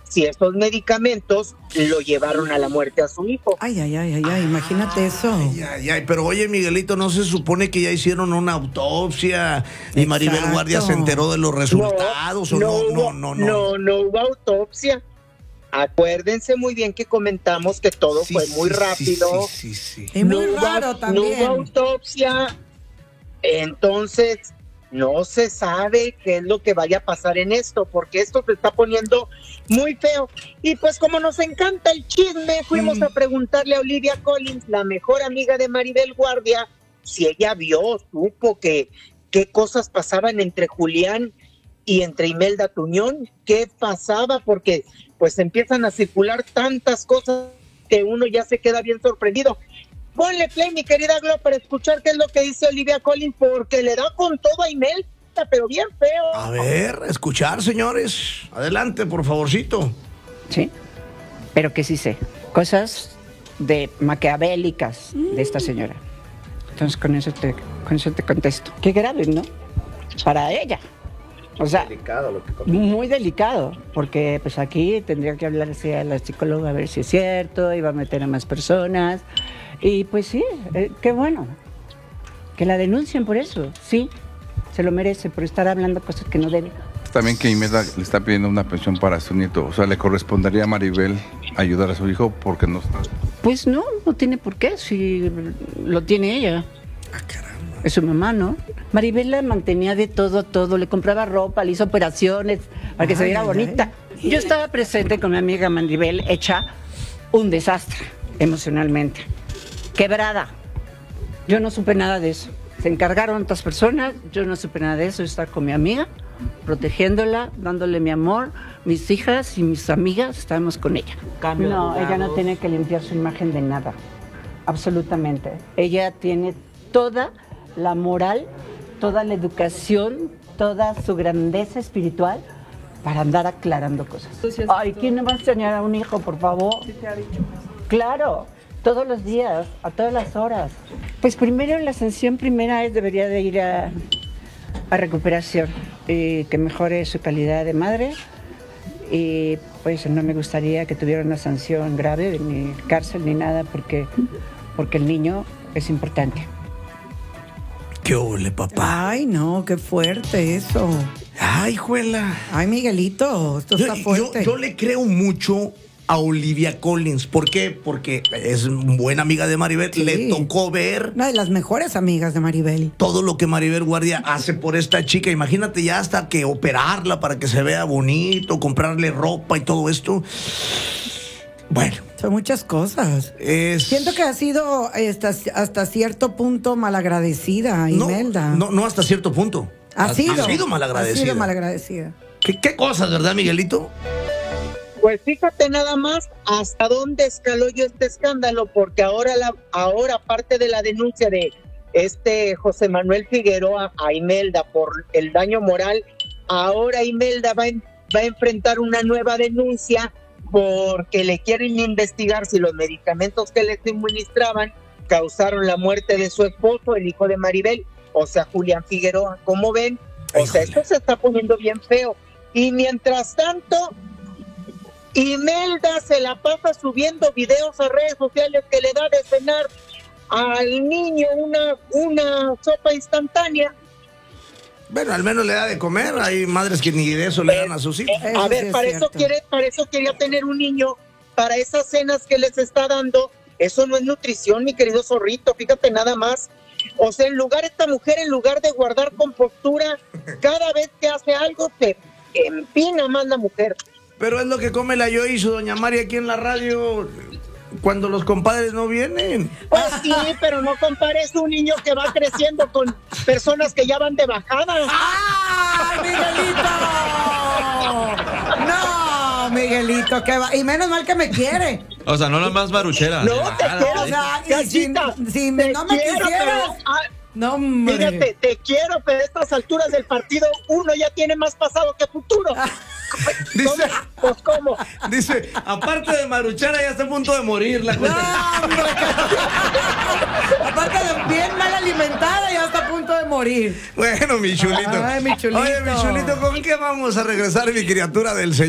si esos medicamentos lo llevaron a la muerte a su hijo. Ay, imagínate eso. Pero oye, Miguelito, ¿no se supone que ya hicieron una autopsia y Maribel Guardia se enteró de los resultados? No hubo autopsia. Acuérdense muy bien que comentamos que todo fue muy rápido. Sí. Y muy raro también. No hubo autopsia, entonces no se sabe qué es lo que vaya a pasar en esto, porque esto se está poniendo muy feo. Y pues como nos encanta el chisme, fuimos a preguntarle a Olivia Collins, la mejor amiga de Maribel Guardia, si ella supo qué cosas pasaban entre Julián y entre Imelda Tuñón, qué pasaba, porque pues empiezan a circular tantas cosas que uno ya se queda bien sorprendido. Ponle play, mi querida Glo, para escuchar qué es lo que dice Olivia Collins, porque le da con todo a Imelda, pero bien feo. A ver, escuchar, señores. Adelante, por favorcito. Sí, pero que sí sé. Cosas de maquiavélicas de esta señora. Entonces, con eso te contesto. Qué grave, ¿no? Para ella. O sea, delicado lo que muy delicado, porque pues aquí tendría que hablarse a la psicóloga a ver si es cierto, iba a meter a más personas, y pues sí, qué bueno, que la denuncien por eso, sí, se lo merece, por estar hablando cosas que no debe. También que Imelda le está pidiendo una pensión para su nieto, o sea, le correspondería a Maribel ayudar a su hijo porque no está... Pues no tiene por qué, si lo tiene ella. Ah, caramba. Es su mamá, ¿no? Maribel la mantenía de todo, le compraba ropa, le hizo operaciones para que se viera bonita. Yo estaba presente con mi amiga Maribel, hecha un desastre emocionalmente, quebrada. Yo no supe nada de eso. Se encargaron otras personas, yo no supe nada de eso. Yo estaba con mi amiga, protegiéndola, dándole mi amor. Mis hijas y mis amigas estábamos con ella. No, ella no tiene que limpiar su imagen de nada, absolutamente. Ella tiene toda la moral, toda la educación, toda su grandeza espiritual para andar aclarando cosas. Ay, ¿quién no va a enseñar a un hijo, por favor? Sí te ha dicho. Claro, todos los días, a todas las horas. Pues primero la sanción primera debería de ir a recuperación, que mejore su calidad de madre, y pues no me gustaría que tuviera una sanción grave, ni cárcel ni nada, porque el niño es importante. ¿Qué ole, papá? Ay, no, qué fuerte eso. Ay, juela. Ay, Miguelito, esto está fuerte. Yo le creo mucho a Olivia Collins. ¿Por qué? Porque es buena amiga de Maribel. Sí. Le tocó ver Una de las mejores amigas de Maribel. todo lo que Maribel Guardia hace por esta chica. Imagínate ya hasta que operarla para que se vea bonito, comprarle ropa y todo esto. Bueno. Son muchas cosas. Siento que ha sido hasta cierto punto malagradecida, Imelda. No hasta cierto punto. Ha sido malagradecida. Ha sido malagradecida. ¿Qué cosas, verdad, Miguelito? Pues fíjate nada más hasta dónde escaló yo este escándalo, porque ahora parte de la denuncia de José Manuel Figueroa a Imelda por el daño moral, ahora Imelda va a enfrentar una nueva denuncia porque le quieren investigar si los medicamentos que le suministraban causaron la muerte de su esposo, el hijo de Maribel, o sea, Julián Figueroa. ¿Cómo ven? O sea, esto se está poniendo bien feo. Y mientras tanto, Imelda se la pasa subiendo videos a redes sociales que le da de cenar al niño una sopa instantánea. Bueno, al menos le da de comer. Hay madres que ni de eso le dan a sus hijos. A ver, para eso quería tener un niño, para esas cenas que les está dando. Eso no es nutrición, mi querido zorrito, fíjate nada más. O sea, esta mujer, en lugar de guardar compostura, cada vez que hace algo se empina más la mujer. Pero es lo que come la yo y su doña María aquí en la radio cuando los compadres no vienen. Pues sí, pero no compares un niño que va creciendo con personas que ya van de bajada. ¡Ah, Miguelito! No, Miguelito, que va. Y menos mal que me quiere. O sea, no la más maruchera. No, te quiero. O sea, y si no me quiero, quisieras. No, hombre. Fíjate, te quiero, pero a estas alturas del partido uno ya tiene más pasado que futuro. Dice, pues cómo. Dice, aparte de maruchara ya está a punto de morir la cuenta. No, hombre. Aparte de bien mal alimentada, ya está a punto de morir. Bueno, mi chulito. Ay, mi chulito. Oye, mi chulito, ¿con qué vamos a regresar, mi criatura del Señor?